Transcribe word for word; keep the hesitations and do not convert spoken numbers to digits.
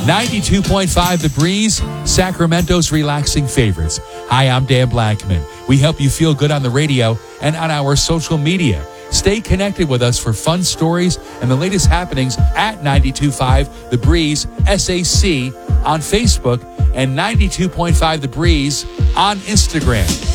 ninety-two point five The Breeze, Sacramento's relaxing favorites. Hi, I'm Dan Blackman. We help you feel good on the radio and on our social media. Stay connected with us for fun stories and the latest happenings at ninety-two point five The Breeze, S A C, on Facebook and ninety-two point five The Breeze on Instagram.